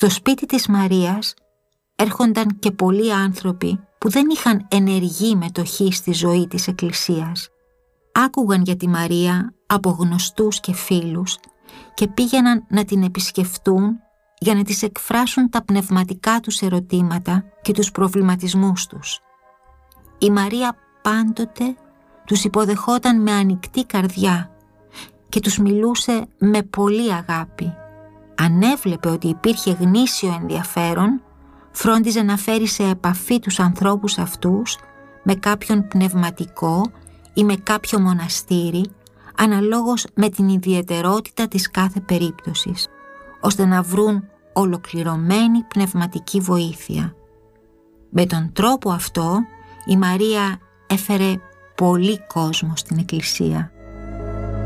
Στο σπίτι της Μαρίας έρχονταν και πολλοί άνθρωποι που δεν είχαν ενεργή μετοχή στη ζωή της Εκκλησίας. Άκουγαν για τη Μαρία από γνωστούς και φίλους και πήγαιναν να την επισκεφτούν για να της εκφράσουν τα πνευματικά τους ερωτήματα και τους προβληματισμούς τους. Η Μαρία πάντοτε τους υποδεχόταν με ανοιχτή καρδιά και τους μιλούσε με πολύ αγάπη. Αν έβλεπε ότι υπήρχε γνήσιο ενδιαφέρον, φρόντιζε να φέρει σε επαφή τους ανθρώπους αυτούς με κάποιον πνευματικό ή με κάποιο μοναστήρι, αναλόγως με την ιδιαιτερότητα της κάθε περίπτωσης, ώστε να βρουν ολοκληρωμένη πνευματική βοήθεια. Με τον τρόπο αυτό η Μαρία έφερε πολύ κόσμο στην Εκκλησία.